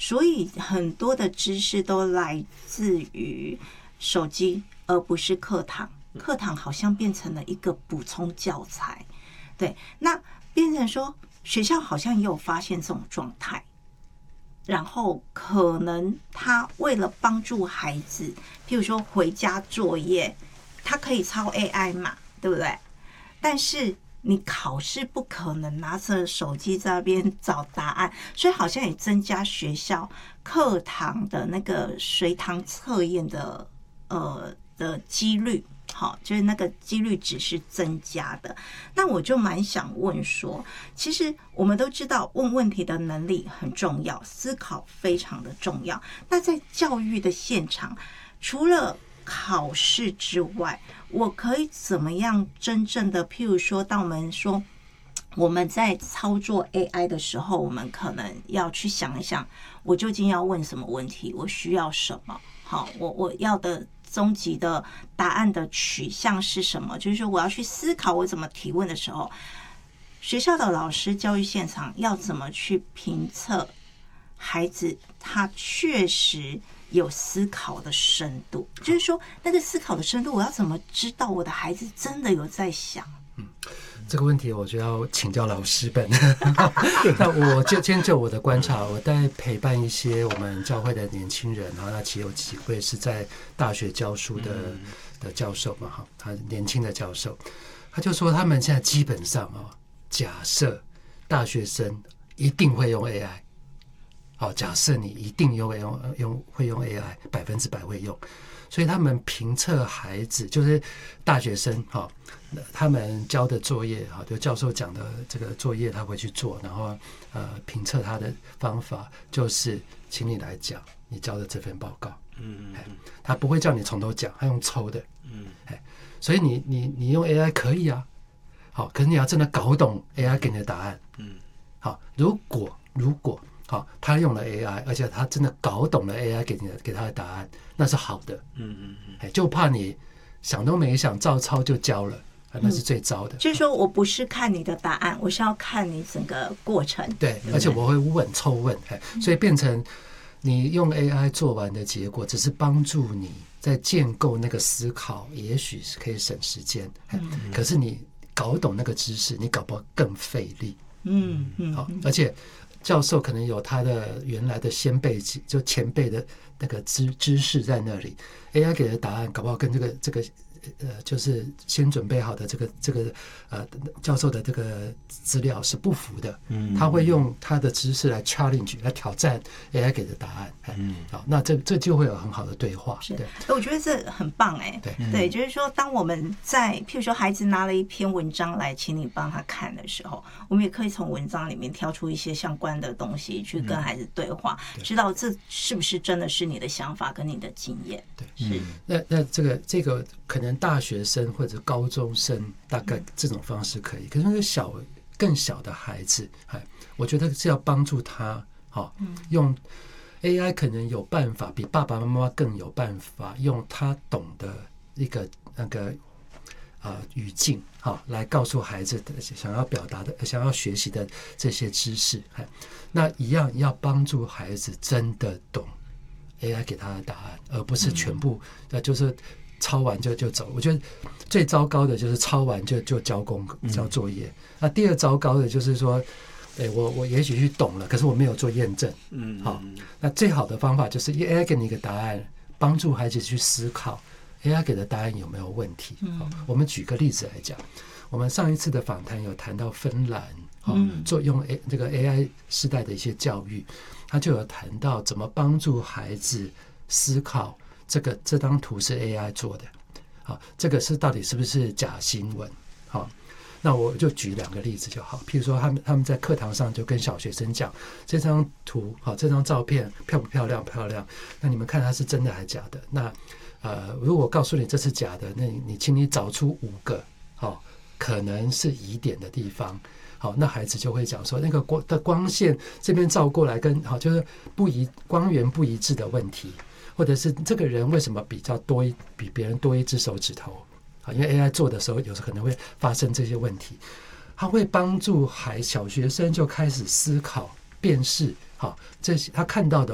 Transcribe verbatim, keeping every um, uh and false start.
所以很多的知识都来自于手机，而不是课堂。课堂好像变成了一个补充教材，对，那变成说学校好像也有发现这种状态，然后可能他为了帮助孩子，譬如说回家作业，他可以抄 A I 嘛，对不对？但是你考试不可能拿着手机在那边找答案，所以好像也增加学校课堂的那个随堂测验的呃的几率。好，就是那个几率值是增加的。那我就蛮想问说，其实我们都知道问问题的能力很重要，思考非常的重要。那在教育的现场，除了考试之外，我可以怎么样真正的，譬如说，当我们说我们在操作 A I 的时候，我们可能要去想一想，我究竟要问什么问题，我需要什么？好，我我要的终极的答案的取向是什么？就是说，我要去思考我怎么提问的时候，学校的老师、教育现场要怎么去评测孩子他确实有思考的深度？就是说，那个思考的深度，我要怎么知道我的孩子真的有在想？ 嗯，这个问题我就要请教老师本。那我就先就我的观察，我在陪伴一些我们教会的年轻人，然后那其实有几位是在大学教书的的教授嘛，哈，他年轻的教授，他就说他们现在基本上啊，假设大学生一定会用 A I， 好，假设你一定用用用会用 A I， 百分之百会用。所以他们评测孩子，就是大学生哈，他们交的作业哈，就教授讲的这个作业他会去做，然后呃评测他的方法就是请你来讲你交的这份报告，嗯嗯，他不会叫你从头讲，他用抽的，嗯，所以你你你用 A I 可以啊，好，可是你要真的搞懂 A I 给你的答案，嗯，好，如果如果好，他用了 A I， 而且他真的搞懂了 A I 给你的给他的答案，那是好的。嗯嗯嗯，就怕你想都没想照抄就交了，那是最糟的。 嗯、就是说我不是看你的答案，我是要看你整个过程。 对，对对，而且我会问抽问，所以变成你用 A I 做完的结果，只是帮助你在建构那个思考，也许是可以省时间。嗯，可是你搞懂那个知识，你搞不好更费力。嗯嗯，好，而且。教授可能有他的原来的先辈，就前辈的那个知知识在那里 ，A I 给的答案搞不好跟这个这个呃，就是先准备好的这个这个呃教授的这个资料是不符的。嗯，他会用他的知识来 challenge 来挑战 A I 给的答案。嗯，好，那这这就会有很好的对话。 是，对，我觉得这很棒哎、欸。 对、 嗯、对，就是说，当我们在譬如说孩子拿了一篇文章来，请你帮他看的时候，我们也可以从文章里面挑出一些相关的东西去跟孩子对话，嗯、知道这是不是真的是你的想法跟你的经验。 对，是。那那这个这个可能大学生或者高中生大概这种方式可以，可是那个小更小的孩子，我觉得是要帮助他，哦，用 A I 可能有办法比爸爸妈妈更有办法用他懂的一个那个呃语境，哦，来告诉孩子的想要表达的、想要学习的这些知识。那一样要帮助孩子真的懂 A I 给他的答案，而不是全部呃就是抄完就就走。我觉得最糟糕的就是抄完就就交功交作业。那第二糟糕的就是说，哎，我我也许去懂了，可是我没有做验证。嗯，好，那最好的方法就是 A I 给你一个答案，帮助孩子去思考 A I 给的答案有没有问题。嗯，我们举个例子来讲，我们上一次的访谈有谈到芬兰，嗯，做用 A 这个 A I 时代的一些教育，他就有谈到怎么帮助孩子思考这个这张图是 A I 做的，好，这个是到底是不是假新闻？好。那我就举两个例子就好，譬如说他们他们在课堂上就跟小学生讲，这张图好，这张照片漂不漂亮？漂亮。那你们看它是真的还是假的？那呃，如果告诉你这是假的，那你你请你找出五个好可能是疑点的地方。好，那孩子就会讲说，那个光的光线这边照过来跟好就是不一光源不一致的问题，或者是这个人为什么比较多一比别人多一只手指头？因为 A I 做的时候，有时候可能会发生这些问题，它会帮助孩小学生就开始思考、辨识，好，这些他看到的